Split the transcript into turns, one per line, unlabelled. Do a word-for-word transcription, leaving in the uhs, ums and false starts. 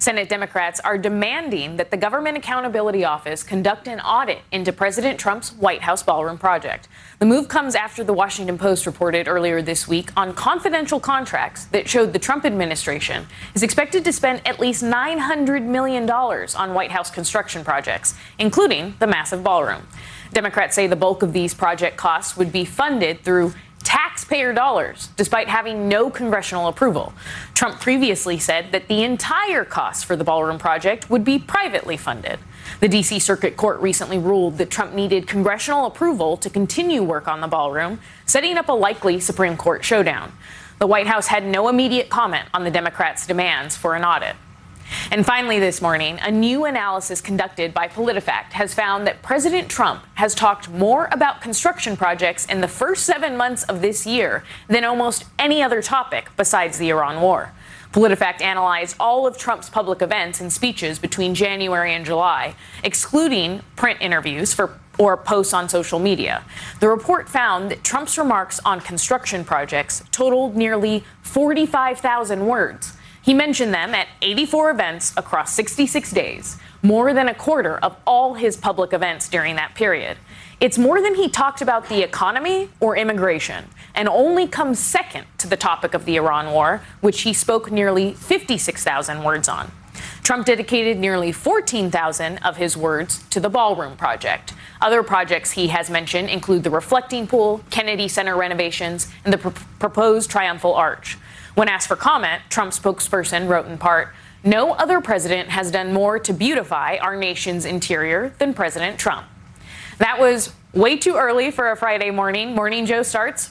Senate Democrats are demanding that the Government Accountability Office conduct an audit into President Trump's White House ballroom project. The move comes after the Washington Post reported earlier this week on confidential contracts that showed the Trump administration is expected to spend at least nine hundred million dollars on White House construction projects, including the massive ballroom. Democrats say the bulk of these project costs would be funded through taxpayer dollars, despite having no congressional approval. Trump previously said that the entire cost for the ballroom project would be privately funded. The D C Circuit Court recently ruled that Trump needed congressional approval to continue work on the ballroom, setting up a likely Supreme Court showdown. The White House had no immediate comment on the Democrats' demands for an audit. And finally this morning, a new analysis conducted by PolitiFact has found that President Trump has talked more about construction projects in the first seven months of this year than almost any other topic besides the Iran war. PolitiFact analyzed all of Trump's public events and speeches between January and July, excluding print interviews for or posts on social media. The report found that Trump's remarks on construction projects totaled nearly forty-five thousand words. He mentioned them at eighty-four events across sixty-six days, more than a quarter of all his public events during that period. It's more than he talked about the economy or immigration, and only comes second to the topic of the Iran war, which he spoke nearly fifty-six thousand words on. Trump dedicated nearly fourteen thousand of his words to the ballroom project. Other projects he has mentioned include the reflecting pool, Kennedy Center renovations, and the pr- proposed triumphal arch. When asked for comment, Trump's spokesperson wrote in part, "No other president has done more to beautify our nation's interior than President Trump." That was way too early for a Friday morning. Morning Joe starts